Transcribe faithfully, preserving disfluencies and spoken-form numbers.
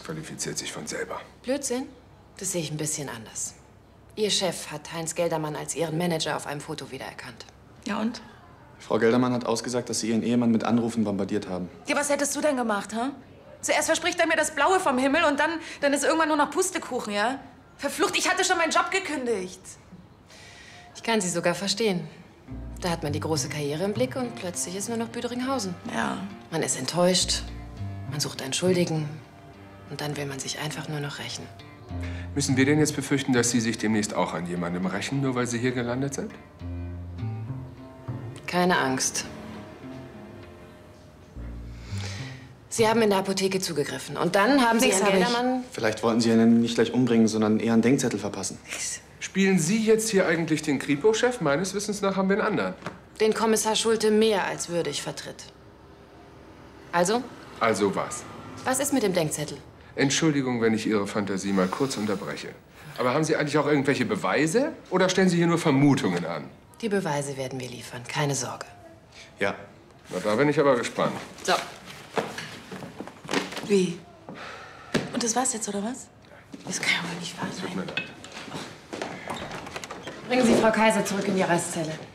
disqualifiziert sich von selber. Blödsinn? Das sehe ich ein bisschen anders. Ihr Chef hat Heinz Geldermann als ihren Manager auf einem Foto wiedererkannt. Ja und? Frau Geldermann hat ausgesagt, dass Sie Ihren Ehemann mit Anrufen bombardiert haben. Ja, was hättest du denn gemacht, hä? Zuerst verspricht er mir das Blaue vom Himmel und dann, dann ist irgendwann nur noch Pustekuchen, ja? Verflucht, ich hatte schon meinen Job gekündigt. Ich kann Sie sogar verstehen. Da hat man die große Karriere im Blick und plötzlich ist nur noch Büderinghausen. Ja. Man ist enttäuscht, man sucht einen Schuldigen und dann will man sich einfach nur noch rächen. Müssen wir denn jetzt befürchten, dass Sie sich demnächst auch an jemandem rächen, nur weil Sie hier gelandet sind? Keine Angst. Sie haben in der Apotheke zugegriffen. Und dann haben Sie Nichts Herrn hab ich. Geldermann... Vielleicht wollten Sie ihn nicht gleich umbringen, sondern eher einen Denkzettel verpassen. Spielen Sie jetzt hier eigentlich den Kripo-Chef? Meines Wissens nach haben wir einen anderen. den Kommissar Schulte mehr als würdig vertritt. Also? Also was? Was ist mit dem Denkzettel? Entschuldigung, wenn ich Ihre Fantasie mal kurz unterbreche. Aber haben Sie eigentlich auch irgendwelche Beweise? Oder stellen Sie hier nur Vermutungen an? Die Beweise werden wir liefern, keine Sorge. Ja. Na, da bin ich aber gespannt. So. Wie? Und das war's jetzt, oder was? Das kann ja wohl nicht wahr sein. Tut mir leid. Bringen Sie Frau Kaiser zurück in die Arrestzelle.